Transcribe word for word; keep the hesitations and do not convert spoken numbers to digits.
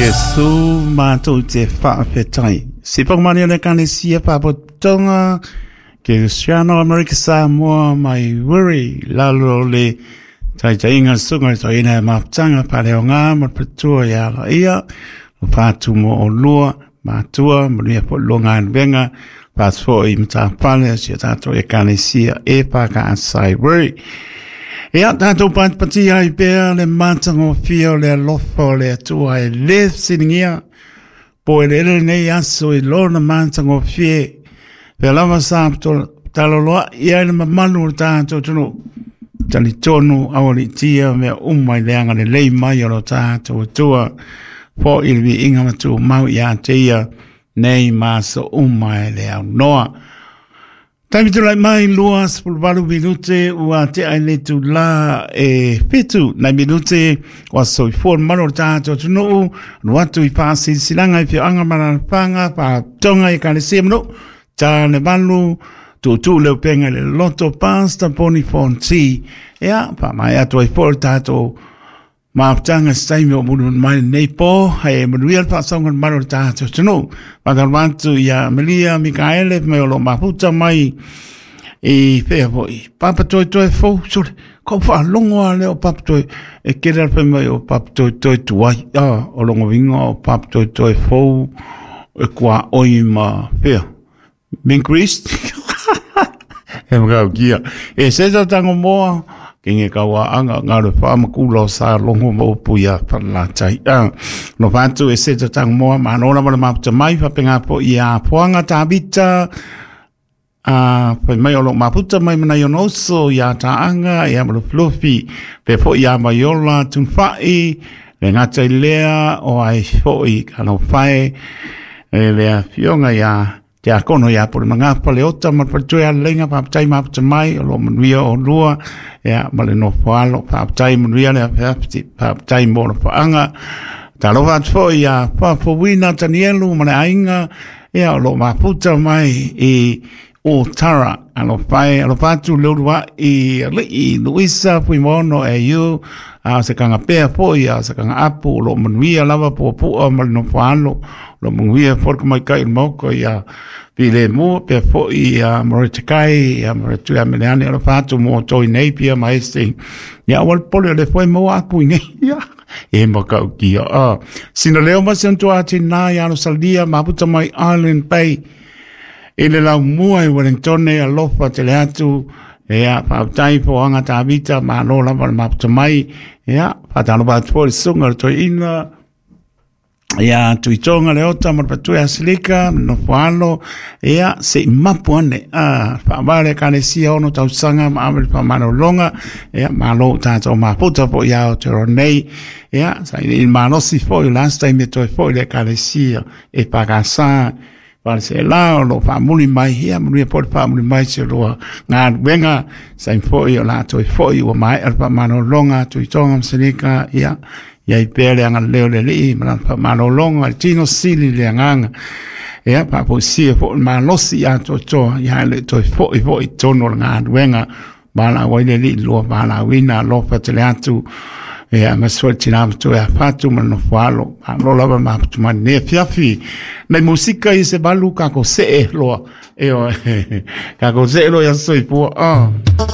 Yesu matou te whaapetai. Se pakumani ole kane sia papotonga ke Siano America Samoa mai wuri lalo le tai tai inga sunga to ina maptanga pale o ngā mo patua ya la ia o patu mo o lua matua mo lia po longa venga pasfo i mta pale si tato e kane sia e pa ka asai wuri. Ia tātou pat pati ai pēr le mātango fio le lofo le atua e le siningia po e lele nei aso i lona mātango fie pe lava sāpto taloloa ia le mamalu o tātou tunu tali tonu awali tia mea umai leanga le lei mai o lo tātou tua po ilvi inga matu mau ia tia nei maso umai le au noa. Taimi tu lai mai lua sepuluh minute ua te ai le tu la e pitu na minute wa soifon mano tātou tunu nua tu i pāsi silanga i whianga mana panga pa tonga i kane semno tā ne malu tu tu leo penga le loto pasta poni fonti ea pa mai atu i por tātou maaptanga staimi o munu mai nei po hai manuia pa songan mano tātou tunu patalwantu ia Melia Mikaele me o lo maputa mai i pea poi papa toi toi fo sure ko fa longo ale o papa toi e kera pe mai o papa toi toi tuai ah o longo vinga o papa toi toi fo e kwa oima pea min Christ e mga kia e sesa tango moa kinge kawa anga ngaro fa makulo sa longo mo puya pala tai ah no fantu e sesa tango moa manona ma ma mai fa penga po ia poanga tabita ah pa mai o maputa mai mana yo noso ya taanga ya mo fluffy pe po ya mayola tun fai le ngata lea o ai fo i kano fai le fionga ya te akono ya por manga paleota ma patoya lenga pa tai ma mai o lo manuia o lua ya male no falo pa tai manuia le pa tai mo no anga ta lo va fo ya pa fo wina tanielu ma ainga ya lo ma puta mai e o tara alo pai alo patu lo wa e le i Luisa Puimono e you a se kanga pe po ya se kanga apu lo manuia lava po po ma no falo lo manuia por mai kai mo ko ya pile mo pe po ia moritikai ia moritu a melani alo patu mo to inapia mai sting ya wal pole le foi mo aku ni ya e mo ka ki a sino leo ma sento ati na ya no saldia maputa mai Island Bay ele la mua i Wellington e alofa te le atu ea pautai po anga tabita ma lo la ma mai ea patalo ba po sunga to ina ea tu itonga le ota ma patu aslika no falo ea se mapuane a pa vale kanesia ono tau sanga ma ame pa mano longa ea ma lo tato ma puta po ia o te ronei ea sa il mano si foi last time to foi le kanesia e pagasa para se la lo fa muli mai hia muli por fa muli mai se lo nga venga sai foi la to foi o mai al pa mano longa tu tonga selika ia ia i pele anga leo le li ma pa mano longa tino sili le anga ia pa po si fo ma lo si a to to ia le to foi foi tono nga venga bala wai le li lo bala wina lo fa tele atu e a masoi tina to e fatu mano falo lo lava ma tu mane fiafi na musika i se balu ka ko se lo e o ka ko se lo ya soi po ah